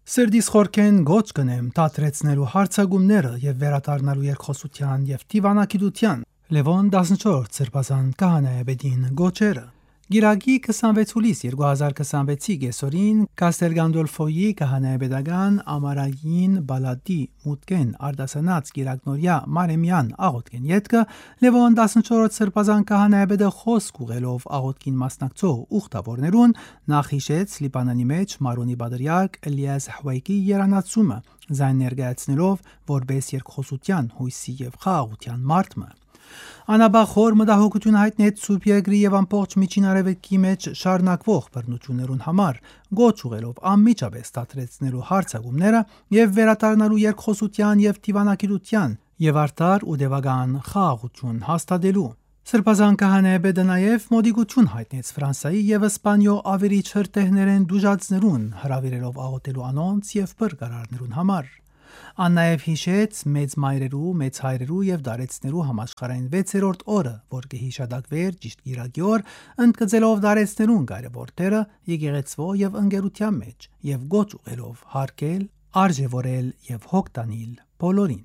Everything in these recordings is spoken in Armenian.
Սրդիս խորքեն գոչ կնեմ թատրեցնելու հարցագումները եւ վերադառնալու երկխոսության եւ դիվանագիտության Լևոն 14 սրբազան քահանայաբեդին գոչերը Գիրագի 26 հուլիս 2026-ի գեսորին Կաստել Գանդոլֆոյի քահանայաբեդական ամարային բալադի մուտքեն արդասանած Գիրագնորյա Մարեմյան աղոթքեն յետքը Լևոն 14 սրբազան քահանայաբեդը խոսք ուղելով աղոթքին մասնակցող ուխտավորներուն նախ հիշեց Լիբանանի մեջ Մարոնի Բադրյակ Էլիաս Հվայկի երանացումը զայն ներկայացնելով որպես երկխոսության հույսի եւ խաղաղության մարտը Անաբախոր մտահոգություն հայտնեց Սուրբ Երկրի եւ ամբողջ Միջին Արևելքի մեջ շարունակվող բռնություններուն համար, գոչ ուղելով անմիջապես դադրեցնելու հարցագումները եւ վերադառնալու երկխոսության եւ դիվանագիտության եւ արդար ու դեվական խաղաղություն հաստատելու։ Սրբազան քահանայաբեդը նաեւ մոդիգություն հայտնեց Ֆրանսայի եւ Իսպանիո ավերիչ հրտեհներեն դուժածներուն, հրավիրելով աղոթելու անոնց եւ բրգարարներուն համար։ Ան նաև հիշեց մեծ մայրերու, մեծ հայրերու եւ դարեցներու համաշխարհային 6-րդ օրը, որ կհիշադակվեր ճիշտ Գիրագի օր, ընդգծելով դարեցներուն կարևոր դերը եկեղեցվո եւ ընկերության մեջ եւ գոչ ուղելով հարգել, արժևորել եւ հոգտանիլ բոլորին։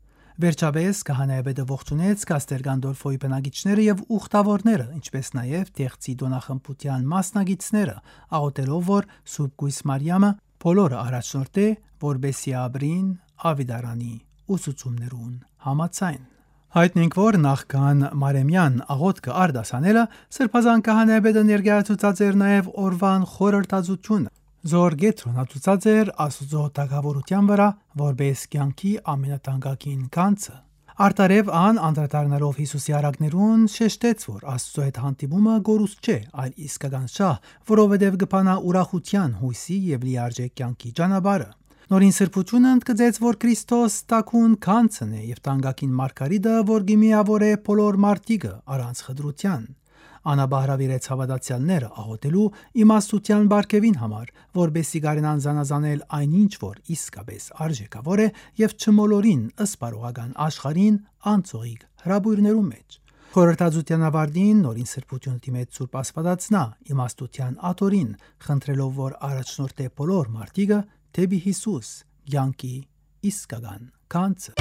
Վերջապես քահանայաբեդը ողջունեց Կաստել Գանդոլֆոյի բնակիչները եւ ուխտավորները, ինչպես նաեւ Տեղծի դոնախմբության մասնագետները, աղոթելով որ Սուրբ Գույս Մարիամը բոլորը առաջնորդե, որբեսի ապրին ավիդարանի ուսուցումներուն համաձայն։ Հայտնենք, որ նախքան Մարեմյան աղոթքը արդասանելը սրբազան քահանայաբեդը ներկայացուցած էր նաև օրվան խորհրդածությունը։ Զոր գետրոնացուցած էր Աստծո թագավորության վրա, որպես կյանքի ամենատանկագին գանձը։ Արտարև ան անդրադառնալով Հիսուսի արագներուն շեշտեց, որ Աստծո հետ հանդիպումը գորուստ չէ, այլ իսկական շահ, որովհետև կփանա ուրախության, հույսի եւ լիարժեք կյանքի ճանապարհը։ Նորին սրբությունը ընդգծեց, որ Քրիստոս տակուն քանցն է եւ տանկակին մարգարիտը, որ գիմիավոր է բոլոր մարդիկը առանց խտրության։ Անաբահրավիրեց հավատացյալները աղոթելու իմաստության բարգեւին համար, որբեսի կարենան զանազանել այնինչ, որ իսկապես արժեքավոր է եւ չմոլորին ըսպարողական աշխարհին անցողիկ հրաբույրներու մեջ։ Խորհրդածության ավարտին նորին սրբությունը դիմեց Սուրբ Աստվածածնա իմաստության աթորին, խնդրելով, որ առաջնորդե բոլոր մարդիկը դեպի Հիսուս, յանքի իսկական գանձը։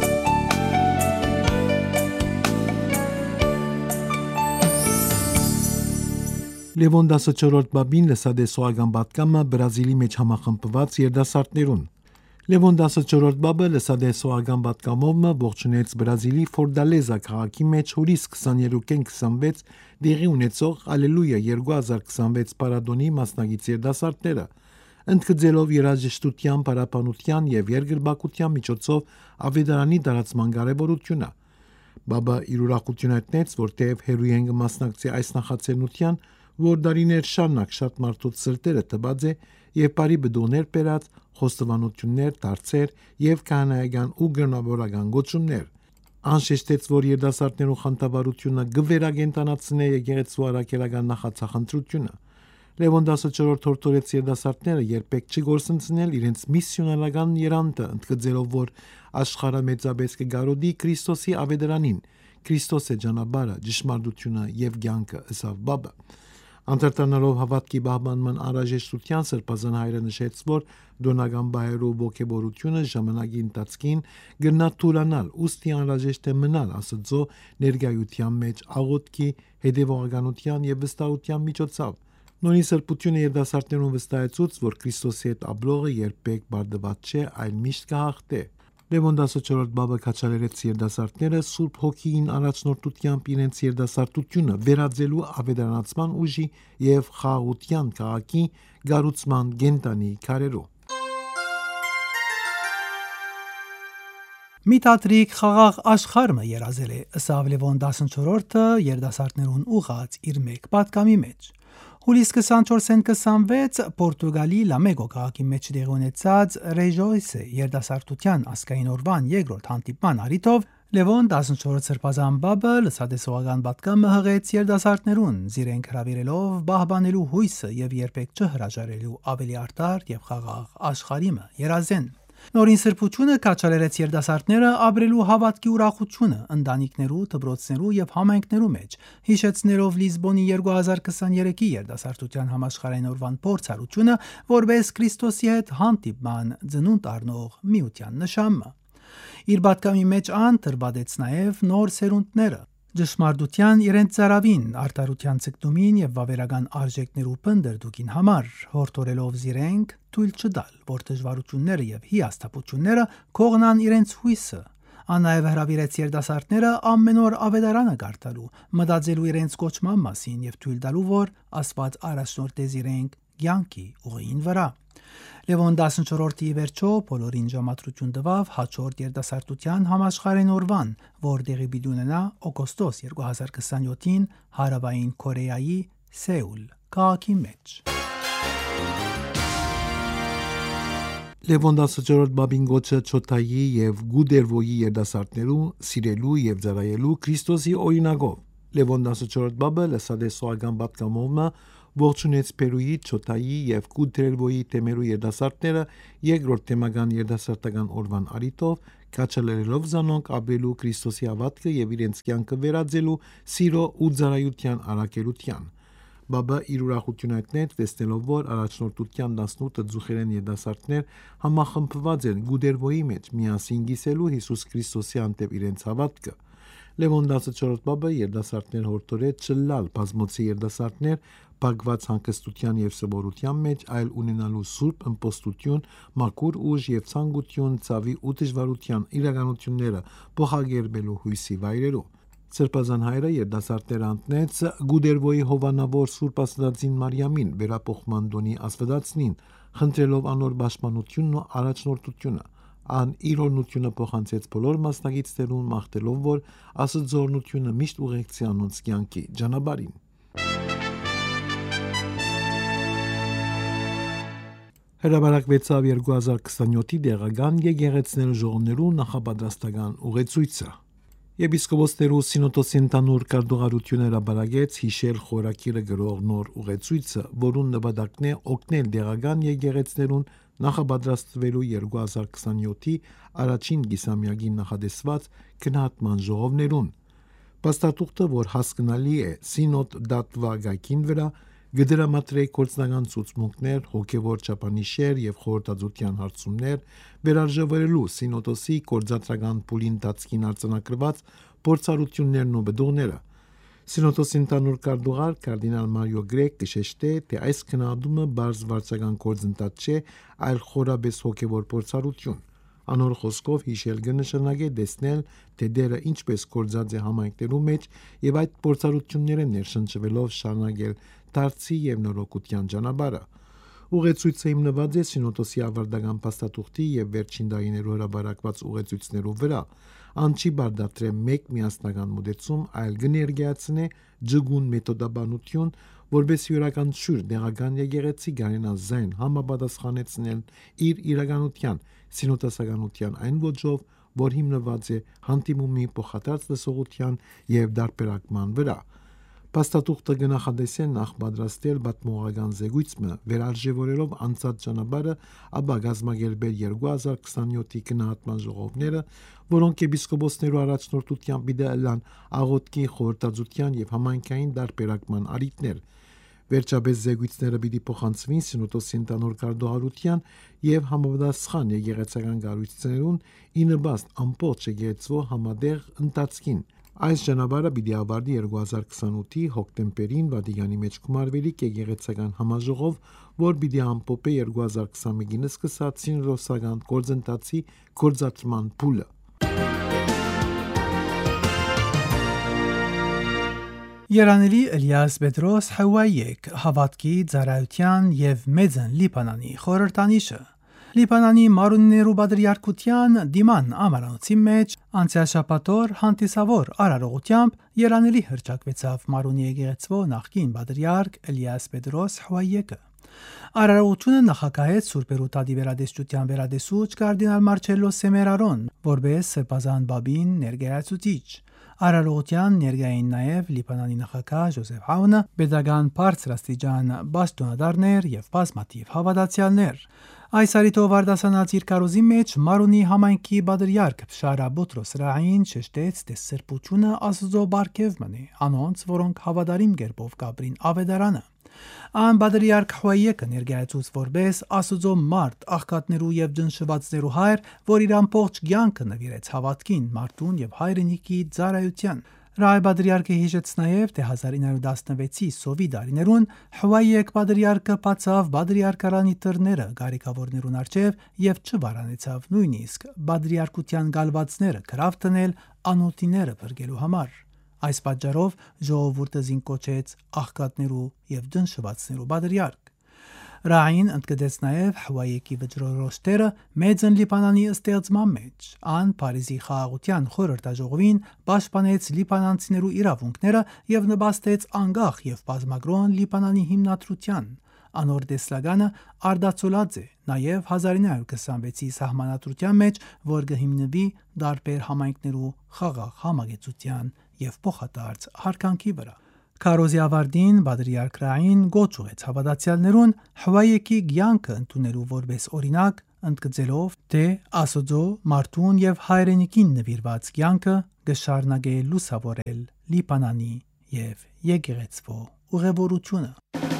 Լևոն 14 բաբին լսած է սոական պատկամը Բրազիլի մեջ համախմբված երդասարտներուն։ Լևոն 14 բաբը լսած է սոական պատկամով ողջունեց Բրազիլի Ֆորդալեզա քաղաքի մեջ հուլիս 22-26 դեղի ունեցող Ալելույա 2026 պարադոնի մասնագետ երդասարտները, ընդգծելով երաժշտության, պարապանության եւ երկրբակության միջոցով ավետարանի դարացման կարեւորությունը։ Բաբը իր ուրախությունը հայտնեց, որ թեև հերույեն կմասնակցի այս նախաձեռնության, որ դարիներ շարունակ շատ մարդոց սրտերը տված է եւ բարի բդոներ բերած խոստովանություններ, դարձեր եւ քահանայական ու գրնավորական գոչումներ։ Անշեշտեց, որ երդասարտներու խանդավառությունը գվերագենտանացնե եկեղեցու առաքելական նախաձախնդրությունը։ Լևոն 14 հորդորեց երդասարտները երբեք չգործընծնել իրենց միսիոնալական երանդը, ընդգծելով, որ աշխարհը մեծապես կգարոդի Քրիստոսի ավետարանին, Քրիստոս է ճանապարհը, ճշմարտությունը եւ կյանքը, ըսավ բաբը։ Անդրադառնալով հավատքի բահմանման անհրաժեշտության սրբազան հայրը նշեց, որ դոնական բայերու ողջավորությունը ժամանակի ընթացքին գնա թուլանալ, ուստի անհրաժեշտ է մնալ Աստծո ներկայության մեջ աղոթքի, հետևողականության եւ վստահության միջոցով։ Նույն սրբությունը երդասարտներուն վստահեցուց, որ Քրիստոսի հետ աբլողը երբեք բարդված չէ, այլ միշտ կհաղթե։ Լևոն 14 բաբը քաչալերեց երդասարտները Սուրբ Հոգին առաջնորդությամբ իրենց երդասարտությունը վերածելու ավետարանացման ուժի եւ խաղաղության քաղաքի գառուցման գենտանի քարերով։ Միտատրիկ խաղաղ աշխարհը երազել է ըսավ Լևոն 14-ը երդասարտներուն ուղած իր մեկ պատկամի մեջ։ Հուլիս 24-26 Պորտուգալի Լամեգո քաղաքի մեջ տեղի ունեցած Ռեժոյսե երդասարտության ասկային օրվան երկրորդ հանդիպման առիթով Լևոն 14 սրբազան բաբը լսադեսողական պատկամը հղեց երդասարտներուն, զիրենք հրավիրելով բահբանելու հույսը եւ երբեք չհրաժարելու ավելի արդար եւ խաղաղ աշխարհիմը երազեն։ Նորին սրբությունը քաչալերեց երդասարտները ապրելու հավատքի ուրախությունը ընտանիքներու, դպրոցներու եւ համայնքներու մեջ, հիշեցնելով Լիզբոնի 2023-ի երդասարտության համաշխարհային օրվան փորձառությունը, որպես Քրիստոսի հետ հանդիպման ծնունդ առնող միության նշանը։ Իր պատգամի մեջ ան տրբադեց նաև նոր սերունդները, ճշմարտության իրենց ծարավին, արդարության ցկտումին եւ վավերական արժեքներու փնդրդուկին համար, հորդորելով զիրենք թույլ չտալ, որ դժվարությունները եւ հիասթափությունները կողնան իրենց հույսը։ Ան նաև հրավիրեց երդասարտները ամեն օր ավետարանը կարդալու, մտածելու իրենց կոչման մասին եւ թույլ տալու, որ Աստված առաջնորդե զիրենք կյանքի ուղին վրա։ Լևոն 14-ի վերջո բոլորին ժամադրություն տվավ հաջորդ երդասարտության համաշխարհային օրվան, որ դեղի պիտի ունենա օգոստոս 2027-ին Հարավային Կորեայի Սեուլ քաղաքի մեջ։ Լևոն 14 բաբին գոչը Չոթայի եւ Գուդերվոյի երդասարտներու սիրելու եւ ծառայելու Քրիստոսի օրինակով։ Լևոն 14 բաբը լսադեսողական պատգամովը ողջունեց Պերուի, Չոթայի եւ Գուդերվոյի թեմերու երդասարտները երկրորդ թեմական երդասարտական օրվան արիտով, քաչալերելով զանոնք ապրելու Քրիստոսի հավատքը եւ իրենց կյանքը վերածելու սիրո ու ծառայության արակելության։ Բաբը իր ուրախությունը հայտնեց, տեսնելով, որ առաջնորդության 18 ձուխերեն երդասարտներ համախմբված են Գուդերվոյի մեջ միասին գիսելու Հիսուս Քրիստոսի անտեպ իրենց հավատքը։ Լևոն 14 բաբը երդասարտներ հորդորեց չլալ բազմոցի երդասարտներ բագված հանգստության եւ սովորության մեջ, այլ ունենալու սուրբ ըմպոստություն, մաքուր ուժ եւ ցանկություն ցավի ու դժվարության իրականությունները փոխագերբելու հույսի վայրերով։ Սրբազան հայրը երդասարտներ անտնեց Գուդերվոյի հովանավոր Սուրբ Աստվածին Մարիամին վերապոխման դոնի ասվդացնին, խնդրելով անոր պաշտպանությունն ու առաջնորդությունը։ Ան իր օրնությունը փոխանցեց բոլոր մասնագետներուն, մաղթելով, որ Աստծոյնությունը միշտ ուղեկցի անոնց կյանքի ճանապարհին։ Հրապարակվեցավ 2027-ի դեղական եկեղեցիներու ժողովներու նախապատրաստական ուղեցույցը։ Եպիսկոպոսներու սինոդոսի ընդհանուր կարգավորությունը հրապարակեց հիշել խորակիրը գրող նոր ուղեցույցը, որուն նպատակն է օգնել դեղական եկեղեցիներուն նախապատրաստվելու 2027-ի առաջին կիսամյակին նախադեсված քննադատման ժողովներուն։ Փաստաթուղթը, որ հասկանալի է synod.va-գին վրա, գդրամատրե կորցնական ցուցմունքներ, հոգևոր չափանիշեր եւ խորհրդածության հարցումներ, վերարժևորելու սինոդոսի կորձատրական փուլին տածքին արձանագրված փորձառություններն ու բդողները։ Սինոդոսի ընդհանուր կարգադուղար կարդինալ Մարիո Գրեգ կշեշտե, թե այս քննադումը բարձ վարչական գործընթաց չէ, այլ խորաբես հոգևոր փորձառություն։ Անոր խոսքով հիշել կնշանակե տեսնել, թե դերը ինչպես կորձած է համայնքներու մեջ եւ այդ փորձառությունները ներշնչվելով շարունակել դարձի եւ նորոգության ճանապարհը։ Ուղեցույցը հիմնված է սինոդոսի ավարտական փաստաթուղթի եւ վերջին տարիներու հրապարակված ուղեցույցներու վրա։ Ան չի բարդատրե մեկ միասնական մոդեցում, այլ կներկայացնե ջգուն մեթոդաբանություն, որպես յուրաքանչյուր դեղական եկեղեցի գարենա զայն համապատասխանեցնել իր իրականության սինոդոսականության այն ոճով, որ հիմնված է հանդիմումի փոխադարձ լսողության եւ դարբերակման վրա։ Փաստաթուղթը գնահատեսե նախ պատրաստել պատմողական զեկույցը, վերարժևորելով անցած ճանապարհը, ապա գազմագերբել 2027-ի գնահատման ժողովները, որոնք եպիսկոպոսներու առաջնորդությամբ պիտի լան աղոթքի, խորհրդածության եւ համայնքային դարբերակման արիտներ։ Վերջապես զեկույցները պիտի փոխանցվին սինոդոսի ընդհանուր կարգադուղարության եւ համապատասխան եկեղեցական կառույցներուն ի նպաստ ամբողջ եկեղեցու համատեղ ընթացքին։ Այս ճանապարհը պիտի ավարտի 2028-ի հոկտեմբերին Վատիկանի մեջ կմարվելիք եկեղեցական համաժողով, որ պիտի ամփոփե 2021-ին սկսած սինոդոսական գործընթացի գործադրման փուլը։ Երանելի Էլիաս Պետրոս Հավայեք հավատքի ծառայության եւ մեծն Լիբանանի խորհրդանիշը Լիբանանի մարուններու բادرիարքության դիման ամարանոցի մեջ անցյալշաբաթօր հանդիսավոր արարողությամբ երանելի հրճակվեցավ մարունի եկեղեցվո նախկին բادرիարք Էլիաս Պետրոս Հավայեկը։ Արարողությունը նախագահեց Սուրբերու Տադիվերադեսչության վերադեսուչ կարդինալ Մարչելլո Սեմերարոն, որպես սրբազան բաբին ներկայացուցիչ։ Արարողության ներկային նաև Լիբանանի նախագահ Ջոզեֆ Աունը, պետական բարձրաստիճան բաստոնադարներ եւ բազմաթիվ հավատացյալներ։ Այս արիտով արդասանած իր կարոզի մեջ Մարունի համայնքի բادرյարք Փշարա Բոտրոս Ռային շեշտեց, թե սրբությունը Աստծո բարգև մնի, անոնց, որոնք հավատարիմ գերբով կապրին ավետարանը։ Ան բادرյարք Խուայեկը ներկայացուց որպես Աստծո մարդ, աղքատներու եւ ջնշվածներու հայր, որ իր ամբողջ կյանքը նվիրեց հավատքին, մարդուն եւ հայրենիքի ծառայության։ Ռայ բادرյարքը հիշեց նաև, թե 1916-ի սովի դարիներուն Խուայեք բادرյարքը բացավ բادرյարկարանի դռները գարիկավորներուն առջև եւ չբարանեցավ նույնիսկ բادرյարկության գալվածները գրավ տնել անոթիները բրգելու համար։ Այս պատճառով ժողովուրդը զինկոչեց աղքատներու եւ ջնշվածներու բادرյարք։ Ռային ընդգծեց նաև Խուայեկի վճռորոշտերը մեծն Լիբանանի ստեղծման մեջ։ Ան Փարիզի խաղաղության խորհրդաժողովին պաշտպանեց լիբանանցիներու իրավունքները եւ նպաստեց անկախ եւ բազմագրոն Լիբանանի հիմնադրության։ Անոր դեսլագանը արդացոլած է նաև 1926-ի սահմանադրության մեջ, որ կհիմնվի դարբեր համայնքներու խաղաղ համագեցության եւ փոխադարձ հարկանքի վրա։ Քարոզի ավարտին բادرյարք Ռային գոչ ուղեց հավատացյալներուն Խուայեկի կյանքը ընդունելու որպես օրինակ, ընդգծելով, թե Աստծո մարդուն եւ հայրենիքին նվիրված կյանքը կշարունակե լուսավորել Լիբանանի եւ եկեղեցվո ուղևորությունը։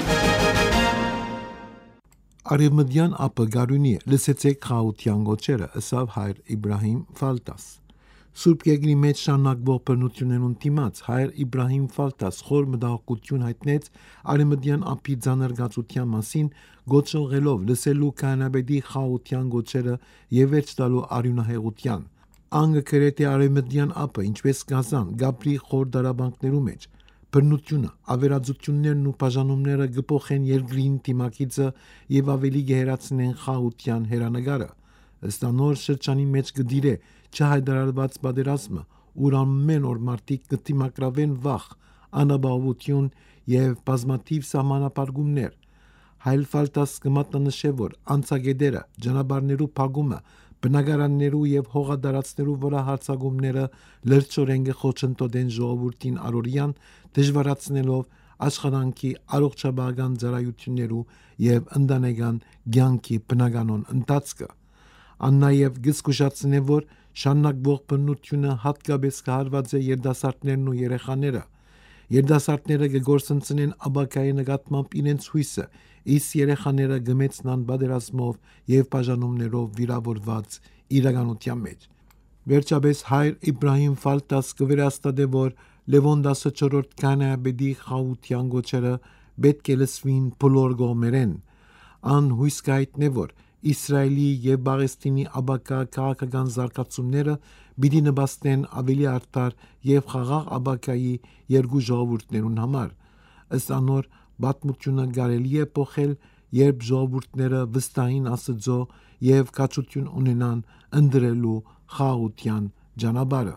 Արևմտյան ապը գարունի լսեցեք խաղաղության գոչերը, ըսավ հայր Իբրահիմ Ֆալտաս։ Սուրբ Գեգրի մեջ շարունակվող բռնություններուն դիմաց հայր Իբրահիմ Ֆալտաս խոր մտահոգություն հայտնեց արևմտյան ափի ձանրգացության մասին, գոչողելով լսելու կանաբեդի խաղաղության գոչերը եւ վերջ տալու արյունահեղության։ Անգը քրեթե արևմտյան ափը, ինչպես Գազան, Գաբրի խոր դարաբանքներու մեջ բռնությունը, ավերածություններն ու բաժանումները գփոխեն երկրին դիմակիցը եւ ավելի գերացնեն խաղաղության հերանագարը։ Ըստ անոր շրջանի մեջ գդիրե չհայտարարված պատերազմը, ուր ամեն օր մարդիկ կդիմակրավեն վախ, անապահովություն եւ բազմաթիվ սահմանապարգումներ։ Հայր Ֆալտաս կմատնանշե, որ անցագետերը, ջանաբարներու փակումը, բնակարաններու եւ հողադարածներու վրա հարձակումները լրջորեն կխոչընդոտեն ժողովրդին առօրյան, դժվարացնելով աշխատանքի առողջապահական ծառայություններու եւ ընտանեկան կյանքի բնականon ընթացքը։ Ան նաեւ գսկուշացնե, որ շարունակվող բռնությունը հատկապես կհարված է երիտասարդներն ու երեխաները։ Երիտասարդները կգործընծնեն աբակայի նկատմամբ իրենց հույսը, իսկ երեխաները կմեծնան պատերազմով եւ բաժանումներով վիրավորված իրականության մեջ։ Վերջապես հայր Իբրահիմ Ֆալտաս կվերահաստատե, որ Լևոն 14-րդ կանայաբեդի խաղաղության գոչերը պետք է լսվին բոլոր կողմերեն։ Ան հույս կհայտնե, որ Իսրայելի եւ Պաղեստինի աբակա քաղաքական զարգացումները պիտի նպաստեն ավելի արդար եւ խաղաղ աբակայի երկու ժողովուրդներուն համար։ Ըստ անոր պատմությունը կարելի է փոխել, երբ ժողովուրդները վստահին Աստծո եւ կացություն ունենան ընդրելու խաղաղության ճանապարհը։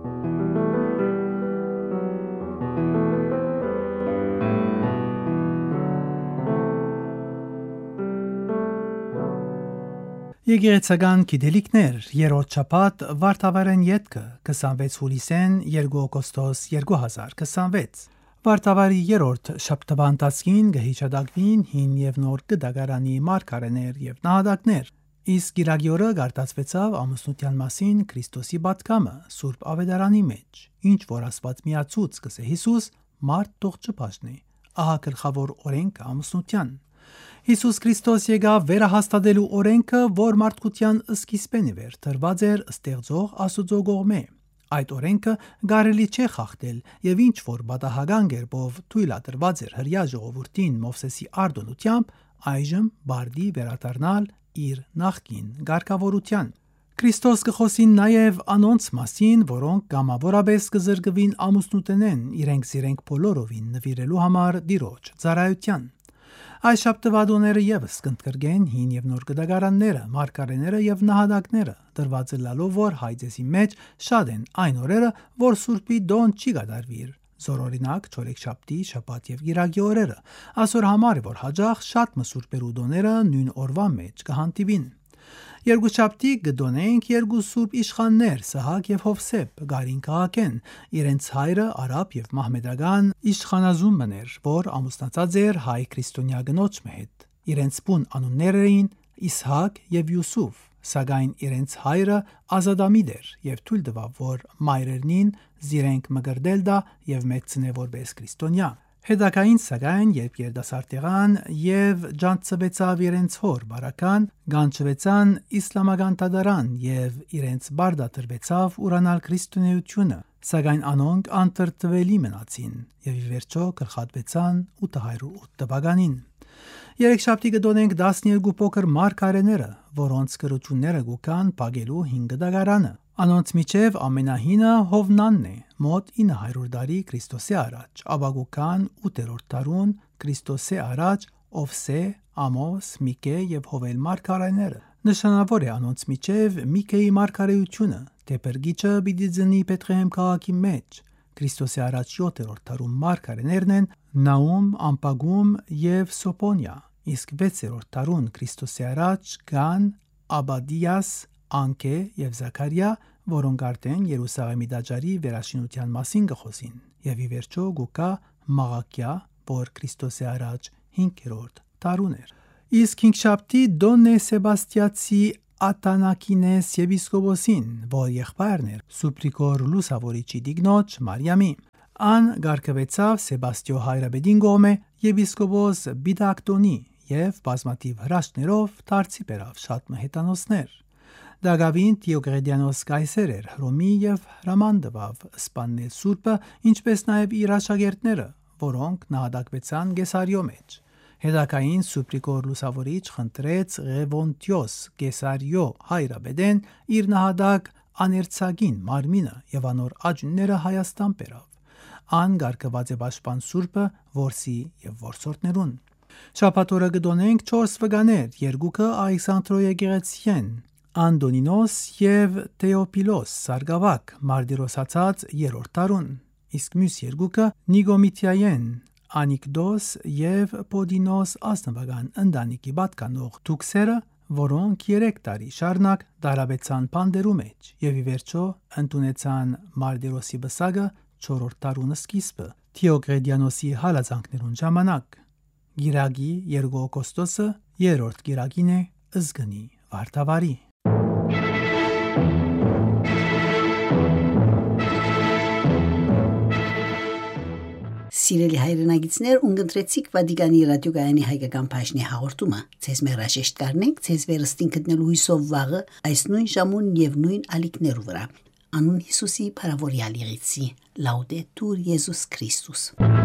Եկեղեցական գիտելիքներ երրորդ շաբաթ Վարդավառեն ետքը 26 հուլիսեն 2 օգոստոս 2026 Վարդավառի երրորդ շաբթվա ընթացքին կհիշադակվին հին եւ նոր գդագարանի մարգարեներ եւ նահատակներ, իսկ գիրագի օրը գարտացվեցավ ամուսնության մասին Քրիստոսի պատգամը Սուրբ Ավետարանի մեջ, ինչ որ Աստված միացուց կսե Հիսուս մարդ թող չբաժնի, ահա գլխավոր օրենքը ամուսնության։ Հիսուս Քրիստոս եկավ վերահաստատելու օրենքը, որ մարդկության սկիզբեն էր դրված էր ստեղծող Աստծո կողմէ։ Այդ օրենքը կարելի չէ խախտել եւ ինչ որ պատահական կերպով թույլատրված էր հրյա ժողովրդին Մովսեսի արտոնությամբ, այժմ բարդի վերադառնալ իր նախկին ղարկավորության։ Քրիստոս կխոսին նաև անոնց մասին, որոնք կամավորապես կզրկվին ամուսնուտնեն իրենք զիրենք բոլորովին նվիրելու համար Տիրոջ ծառայության։ Այս շաբթվադոները եւս կընդգրկեն հին եւ նոր գդագարանները, մարգարեները եւ նահատակները, դրված լալով, որ հայցեսի մեջ շատ են այն օրերը, որ Սուրբի դոն չի կատարվիր։ Զորօրինակ չորեքշաբթի, շաբաթ եւ գիրակի օրերը, ասոր համար է, որ հաջող շատ մսուրբերու դոները նույն օրվա մեջ կհանդիպին։ Երկուշաբթի կդոնենք երկու սուրբ իշխաններ Սահակ եւ Հովսեփ գարին քաղաքեն, իրենց հայրը արաբ եւ մահմեդական իշխանազումն էր, որ ամուսնացած էր հայ քրիստոնյա գնոջ հետ։ Իրենց բուն անուններ էին Իսհակ եւ Յուսուֆ, սակայն իրենց հայրը ազատամիտ էր եւ թույլ տվավ, որ մայրերնին զիրենք մգրդել դա եւ մեծնե որպես քրիստոնյա։ Հետագային սակայն, երբ երդասարդ եղան եւ ջանցվեցավ իրենց հոր բարական, գանչվեցան իսլամական դատարան եւ իրենց բարդատրվեցավ ուրանալ քրիստոնեությունը, սակայն անոնք անտրտվելի մնացին եւ ի վերջո գլխատվեցան 808 տվականին։ Երեքշաբթի կդոնենք 12 փոքր մարգարեները, որոնց կրությունները գուկան պագելու 5 դագարանը։ Անոնց միջև ամենահինը Հովնանն է, մոտ 900 տարի Քրիստոսի առաջ, ապագուկան 8-րդ դարուն Քրիստոսի առաջ Օվսե, Ամոս, Միկե եւ Հովել մարգարեները։ Նշանավոր է անոնց միջև Միկեի մարգարեությունը, թե բրգիչը պիտի ծնի Բեթլեհեմ քաղաքի մեջ։ Քրիստոսի առաջ 7-րդ դարում մարգարեներն են Նաում, Ամպագում եւ Սոփոնիա, իսկ 6-րդ դարուն Քրիստոսի առաջ կան Աբադիաս, Անկե եւ Զաքարիա, որոնք արդեն Երուսաղեմի դաջարի վերաշինության մասին կխոսին, եւ ի վերջո գուկա Մաղաքիա, որ Քրիստոսի առաջ 5-րդ դարուն էր։ Իսկ հինգշաբթի Դոնե Սեբաստիացի Ատանակինես եպիսկոպոսին, որ եղբայրն էր Սուպրիկոր Լուսավորիչի դիգնոջ Մարիամի, ան գարկվեցավ Սեբաստիո հայրաբեդին գոմե եպիսկոպոս Բիդակտոնի եւ բազմաթիվ հրաշքներով դարձի բերավ շատ մհետանոցներ։ Դագավին Տիոգրեդիանոս կայսեր էր Հռոմի եւ հրաման տվավ սպանել Սուրբը, ինչպես նաեւ իր աշակերտները, որոնք նահատակվեցան Կեսարիո մեջ։ Հետագային Սուպրիկոր Լուսավորիչ խնդրեց Ղևոնտիոս Կեսարիո հայրաբեդեն իր նահատակ աներցագին մարմինը եւ անոր աջունները Հայաստան բերավ։ Ան գարկված է պաշտպան Սուրբը որսի եւ որսորդներուն։ Շաբաթօրը կդոնենք 4 վկաներ, երկուքը Ալեքսանդրո եկեղեցին, Անդոնինոս եւ Թեոփիլոս Սարգավակ, Մարտիրոսացած 3-րդ դարուն, իսկ մյուս երկուքը Նիկոմիթիայեն, Անիկդոս եւ Պոդինոս ազնվական ընտանիքի պատկանող դուքսերը, որոնք 3 տարի շարունակ դարաբեցան բանդերու մեջ եւ ի վերջո ընդունեցան Մարտիրոսի բսակը 4-րդ դարուն սկիզբը Թիոգրեդիանոսի հալածանքներուն ժամանակ։ Գիրագի 2 օգոստոսը 3-րդ գիրագին է ըզգնի վարդավարի։ Սիրելի հայրենագիտներ, ունգընտրեցիք Վատիկանի ռադիոգայանի հայկական բաժնի հաղորդումը։ Ձեզ մերաժեշտ կառնենք, ձեզ վերստին գտնելու հույսով վաղը այս նույն ժամուն եւ նույն ալիքներու վրա։ Անուն Հիսուսի փարավորյալ եղեցի։ Լաուդետուր Եզուս Քրիստոս։